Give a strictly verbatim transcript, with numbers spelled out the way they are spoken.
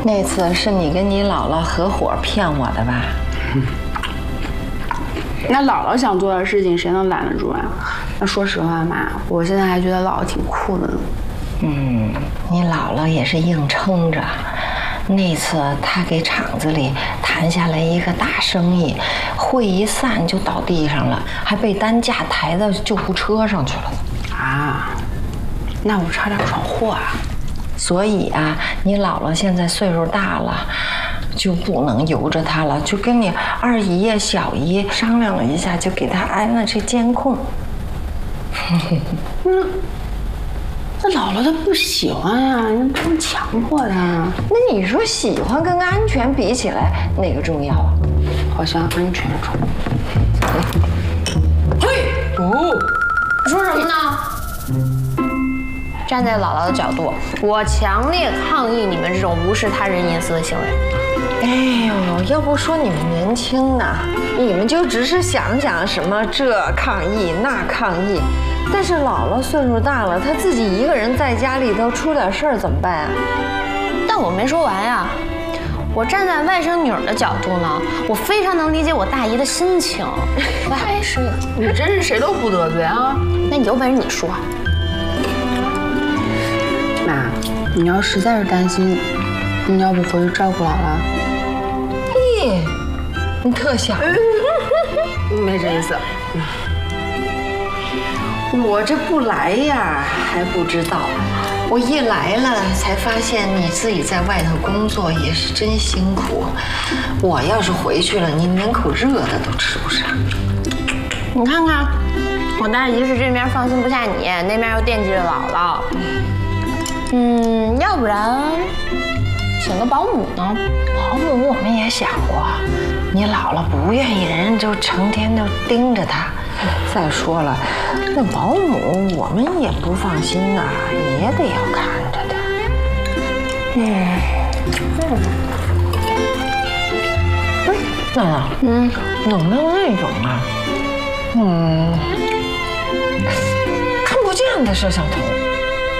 那次是你跟你姥姥合伙骗我的吧？ 嗯、那姥姥想做的事情，谁能拦得住啊？那说实话嘛，我现在还觉得姥姥挺酷的呢。 嗯，你姥姥也是硬撑着。那次她给厂子里谈下来一个大生意，会一散就倒地上了，还被担架抬到救护车上去了。 啊，那我差点闯祸啊！ 所以啊，你姥姥现在岁数大了，就不能由着她了，就跟你二姨呀、小姨商量了一下，就给她安了这监控。 那那姥姥她不喜欢呀，你不能强迫她。 那你说喜欢跟安全比起来，哪个重要啊？ 好像安全重要。 嘿，哦，你说什么呢？站在姥姥的角度，我强烈抗议你们这种无视他人隐私的行为。 哎呦，要不说你们年轻呢，你们就只是想想什么这抗议那抗议，但是姥姥岁数大了，她自己一个人在家里头出点事儿怎么办啊？ 但我没说完呀，我站在外甥女儿的角度呢，我非常能理解我大姨的心情。 哎，是你真是谁都不得罪啊？ 那你有本事你说。 妈，你要实在是担心，你要不回去照顾姥姥？ 咦，你特想？ 没这意思。 我这不来呀，还不知道。我一来了，才发现你自己在外头工作也是真辛苦。我要是回去了，你连口热的都吃不上。 你看看，我大姨是这边放心不下你，那边又惦记着姥姥。嗯，要不然请个保姆呢？ 保姆我们也想过，你姥姥不愿意，人就成天就盯着她。再说了，那保姆我们也不放心呐、啊，也得要看着点。嗯，不是，娜娜，嗯，有没有那种啊，嗯，看不见的摄像头？